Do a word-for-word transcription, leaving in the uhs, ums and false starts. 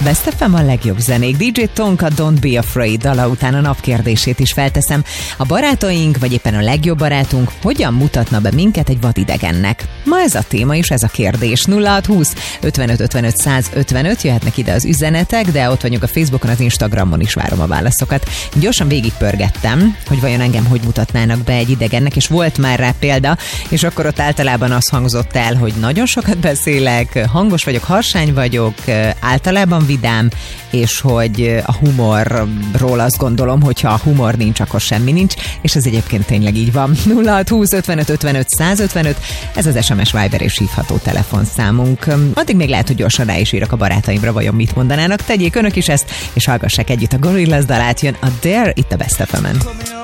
Best ef em a legjobb zenék. dé dzsé Tonka Don't Be Afraid dala után a napkérdését is felteszem. A barátaink, vagy éppen a legjobb barátunk hogyan mutatna be minket egy vadidegennek? Ma ez a téma és ez a kérdés. nulla hat húsz ötvenöt ötvenöt százötvenöt, jöhetnek ide az üzenetek, de ott vagyunk a Facebookon, az Instagramon is várom a válaszokat. Gyorsan végigpörgettem, hogy vajon engem hogy mutatnának be egy idegennek, és volt már rá példa, és akkor ott általában az hangzott el, hogy nagyon sokat beszélek, hangos vagyok, harsány vagyok, általában vidám, és hogy a humorról azt gondolom, hogyha a humor nincs, akkor semmi nincs, és ez egyébként tényleg így van. nulla hat húsz ötvenöt ötvenöt százötvenöt, ez az es em es, Viber és hívható telefonszámunk. Addig még lehet, hogy gyorsan rá is írok a barátaimra, vajon mit mondanának. Tegyék önök is ezt, és hallgassák együtt a Gorillaz dalát, jön a Dare itt a Best ef emen.